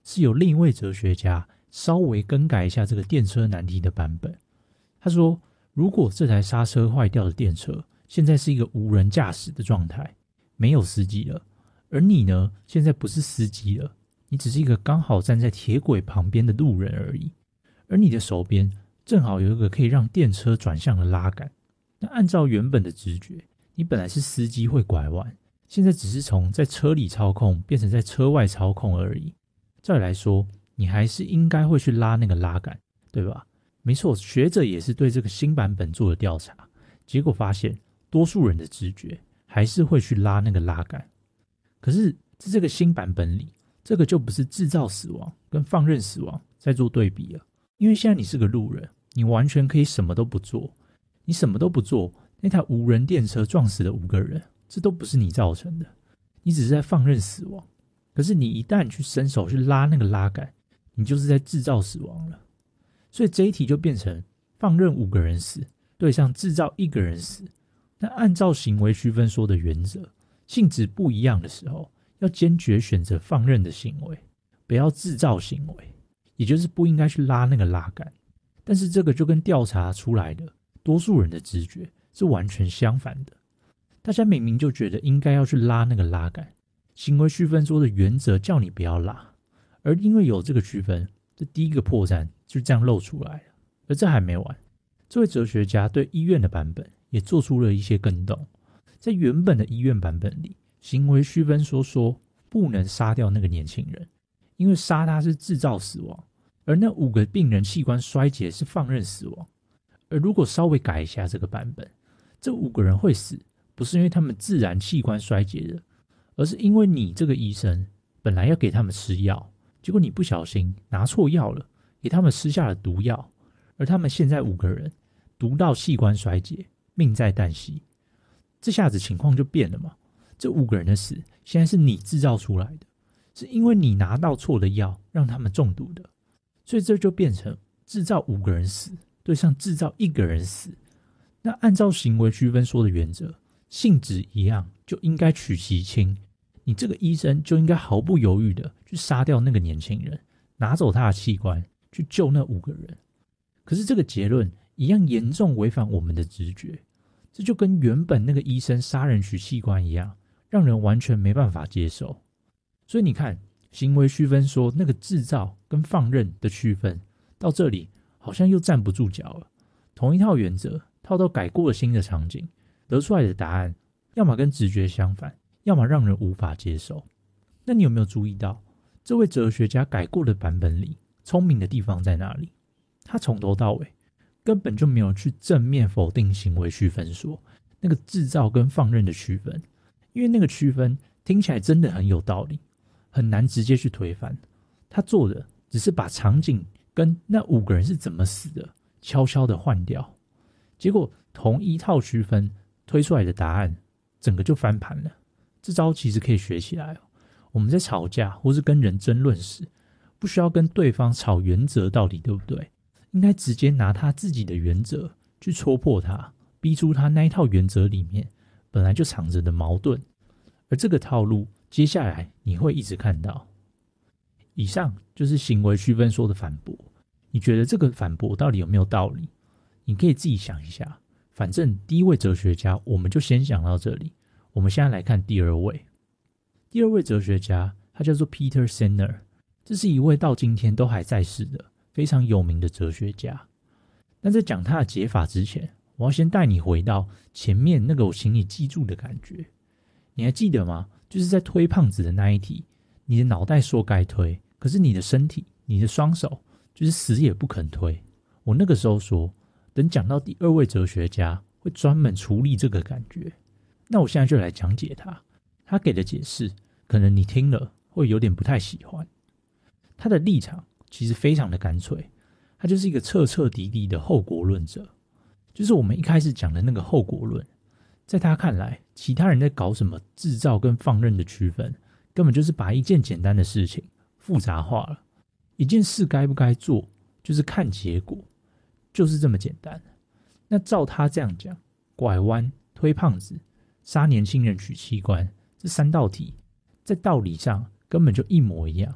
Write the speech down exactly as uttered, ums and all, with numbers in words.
是由另一位哲学家稍微更改一下这个电车难题的版本。他说，如果这台刹车坏掉的电车现在是一个无人驾驶的状态，没有司机了，而你呢，现在不是司机了，你只是一个刚好站在铁轨旁边的路人而已，而你的手边正好有一个可以让电车转向的拉杆。那按照原本的直觉，你本来是司机会拐弯，现在只是从在车里操控变成在车外操控而已。照理来说，你还是应该会去拉那个拉杆，对吧？没错，学者也是对这个新版本做了调查，结果发现多数人的直觉还是会去拉那个拉杆。可是在这个新版本里，这个就不是制造死亡跟放任死亡在做对比了。因为现在你是个路人，你完全可以什么都不做，你什么都不做，那台无人电车撞死了五个人，这都不是你造成的，你只是在放任死亡。可是你一旦去伸手去拉那个拉杆，你就是在制造死亡了。所以这一题就变成放任五个人死对上制造一个人死。那按照行为区分说的原则，性质不一样的时候，要坚决选择放任的行为，不要制造行为，也就是不应该去拉那个拉杆。但是这个就跟调查出来的多数人的直觉是完全相反的。大家明明就觉得应该要去拉那个拉杆，行为区分说的原则叫你不要拉，而因为有这个区分，这第一个破绽就这样露出来了。而这还没完，这位哲学家对医院的版本也做出了一些更动。在原本的医院版本里，行为区分说说不能杀掉那个年轻人，因为杀他是制造死亡，而那五个病人器官衰竭是放任死亡。而如果稍微改一下这个版本，这五个人会死，不是因为他们自然器官衰竭的，而是因为你这个医生本来要给他们吃药，结果你不小心拿错药了，给他们吃下了毒药，而他们现在五个人毒到器官衰竭，命在旦夕。这下子情况就变了嘛，这五个人的死现在是你制造出来的，是因为你拿到错的药让他们中毒的。所以这就变成制造五个人死对上制造一个人死。那按照行为区分说的原则，性质一样就应该取其轻，你这个医生就应该毫不犹豫的去杀掉那个年轻人，拿走他的器官，去救那五个人。可是这个结论一样严重违反我们的直觉，这就跟原本那个医生杀人取器官一样，让人完全没办法接受。所以你看，行为区分说那个制造跟放任的区分，到这里好像又站不住脚了。同一套原则套到改过的新的场景，得出来的答案要么跟直觉相反，要么让人无法接受。那你有没有注意到，这位哲学家改过的版本里，聪明的地方在哪里？他从头到尾根本就没有去正面否定行为区分说那个制造跟放任的区分，因为那个区分听起来真的很有道理，很难直接去推翻。他做的只是把场景跟那五个人是怎么死的悄悄的换掉，结果同一套区分推出来的答案整个就翻盘了。这招其实可以学起来哦。我们在吵架或是跟人争论时，不需要跟对方吵原则到底对不对，应该直接拿他自己的原则去戳破他，逼出他那一套原则里面本来就藏着的矛盾。而这个套路接下来你会一直看到。以上就是行为区分说的反驳，你觉得这个反驳到底有没有道理？你可以自己想一下。反正第一位哲学家我们就先讲到这里，我们现在来看第二位。第二位哲学家他叫做 Peter Singer， 这是一位到今天都还在世的非常有名的哲学家。但在讲他的解法之前，我要先带你回到前面那个我请你记住的感觉。你还记得吗？就是在推胖子的那一题，你的脑袋说该推，可是你的身体你的双手就是死也不肯推。我那个时候说等讲到第二位哲学家会专门处理这个感觉。那我现在就来讲解他，他给的解释可能你听了会有点不太喜欢。他的立场其实非常的干脆，他就是一个彻彻底底的后果论者，就是我们一开始讲的那个后果论。在他看来，其他人在搞什么制造跟放任的区分，根本就是把一件简单的事情复杂化了。一件事该不该做，就是看结果，就是这么简单。那照他这样讲，拐弯、推胖子、杀年轻人取器官，这三道题在道理上根本就一模一样。